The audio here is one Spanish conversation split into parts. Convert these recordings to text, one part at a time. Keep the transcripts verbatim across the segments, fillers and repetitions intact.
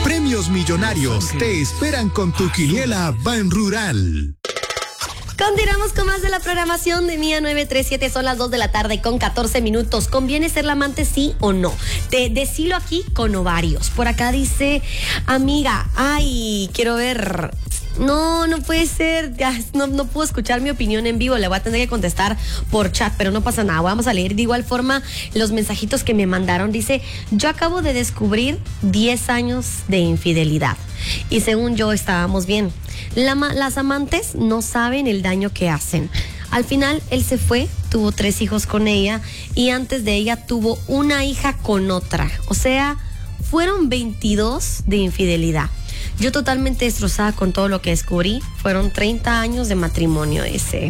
Premios millonarios te esperan con tu quiniela Ban Rural. Continuamos con más de la programación de Mía nueve tres siete. Son las dos de la tarde con catorce minutos. ¿Conviene ser la amante, sí o no? Te decilo aquí con ovarios. Por acá dice, amiga, ay, quiero ver... No, no puede ser, ya, no, no puedo escuchar mi opinión en vivo, le voy a tener que contestar por chat, pero no pasa nada, vamos a leer de igual forma los mensajitos que me mandaron. Dice, yo acabo de descubrir diez años de infidelidad y según yo estábamos bien. La, las amantes no saben el daño que hacen. Al final él se fue, tuvo tres hijos con ella y antes de ella tuvo una hija con otra, o sea, fueron veintidós de infidelidad. Yo totalmente destrozada con todo lo que descubrí. Fueron treinta años de matrimonio ese.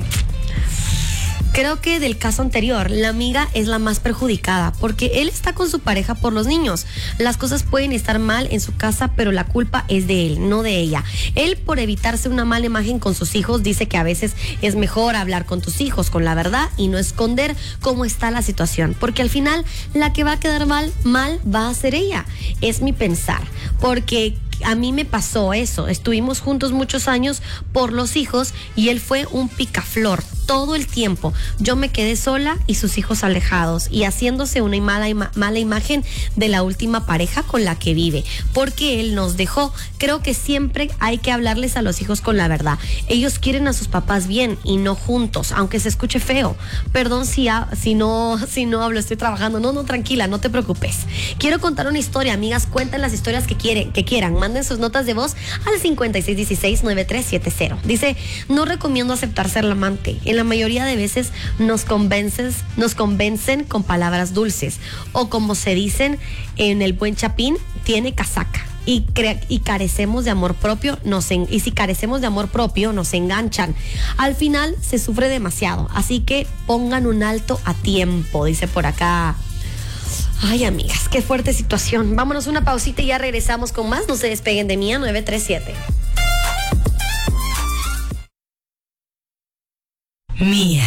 Creo que del caso anterior, la amiga es la más perjudicada porque él está con su pareja por los niños. Las cosas pueden estar mal en su casa, pero la culpa es de él, no de ella. Él, por evitarse una mala imagen con sus hijos, dice que a veces es mejor hablar con tus hijos con la verdad y no esconder cómo está la situación, porque al final la que va a quedar mal, mal va a ser ella. Es mi pensar, porque a mí me pasó eso. Estuvimos juntos muchos años por los hijos y él fue un picaflor todo el tiempo. Yo me quedé sola y sus hijos alejados y haciéndose una mala, ima- mala imagen de la última pareja con la que vive, porque él nos dejó. Creo que siempre hay que hablarles a los hijos con la verdad. Ellos quieren a sus papás bien y no juntos, aunque se escuche feo. Perdón si, ha, si, no, si no hablo, estoy trabajando. No, no, tranquila, no te preocupes. Quiero contar una historia, amigas. Cuenten las historias que, quieren, que quieran. Manden sus notas de voz al cincuenta y seis dieciséis noventa y tres setenta. Dice, no recomiendo aceptar ser la amante. En la mayoría de veces nos convences, nos convencen con palabras dulces o como se dicen en el buen chapín, tiene casaca. Y, cre- y carecemos de amor propio, nos en- y si carecemos de amor propio, nos enganchan. Al final se sufre demasiado, así que pongan un alto a tiempo, dice por acá. Ay, amigas, qué fuerte situación. Vámonos una pausita y ya regresamos con más. No se despeguen de Mía nueve tres siete. Mía.